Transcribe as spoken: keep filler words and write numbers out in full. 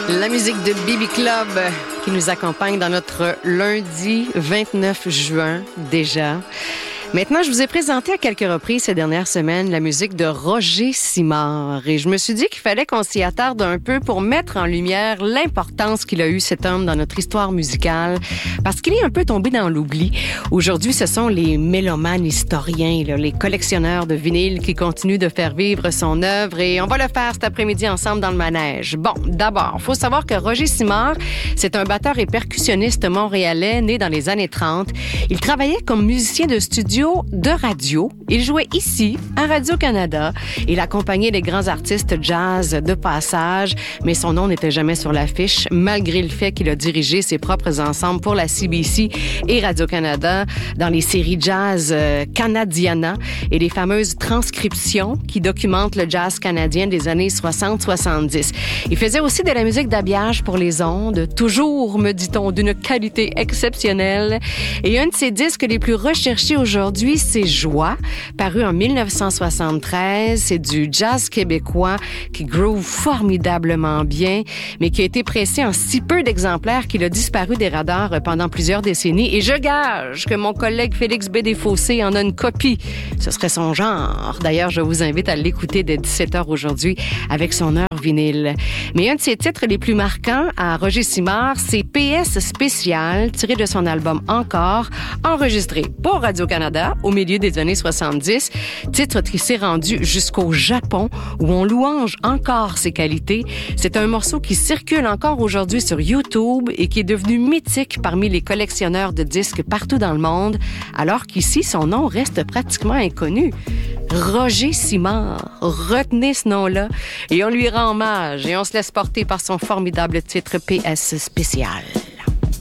La musique de B B Club qui nous accompagne dans notre lundi vingt-neuf juin déjà. Maintenant, je vous ai présenté à quelques reprises ces dernières semaines la musique de Roger Simard et je me suis dit qu'il fallait qu'on s'y attarde un peu pour mettre en lumière l'importance qu'il a eu cet homme dans notre histoire musicale parce qu'il est un peu tombé dans l'oubli. Aujourd'hui, ce sont les mélomanes historiens, là, les collectionneurs de vinyles qui continuent de faire vivre son œuvre et on va le faire cet après-midi ensemble dans le manège. Bon, d'abord, il faut savoir que Roger Simard, c'est un batteur et percussionniste montréalais né dans les années trente. Il travaillait comme musicien de studio de radio. Il jouait ici, à Radio-Canada. Il accompagnait les grands artistes jazz de passage, mais son nom n'était jamais sur l'affiche, malgré le fait qu'il a dirigé ses propres ensembles pour la C B C et Radio-Canada dans les séries jazz euh, Canadiana et les fameuses transcriptions qui documentent le jazz canadien des années soixante soixante-dix. Il faisait aussi de la musique d'habillage pour les ondes, toujours, me dit-on, d'une qualité exceptionnelle. Et un de ses disques les plus recherchés aujourd'hui, Aujourd'hui, c'est Joie, paru en dix-neuf cent soixante-treize. C'est du jazz québécois qui groove formidablement bien, mais qui a été pressé en si peu d'exemplaires qu'il a disparu des radars pendant plusieurs décennies. Et je gage que mon collègue Félix B. Desfossés en a une copie. Ce serait son genre. D'ailleurs, je vous invite à l'écouter dès dix-sept heures aujourd'hui avec son heure vinyle. Mais un de ses titres les plus marquants à Roger Simard, c'est P S spécial, tiré de son album Encore, enregistré pour Radio-Canada au milieu des années soixante-dix, titre qui s'est rendu jusqu'au Japon où on louange encore ses qualités. C'est un morceau qui circule encore aujourd'hui sur YouTube et qui est devenu mythique parmi les collectionneurs de disques partout dans le monde, alors qu'ici, son nom reste pratiquement inconnu. Roger Simard, retenez ce nom-là et on lui rend hommage et on se laisse porter par son formidable titre P S spécial.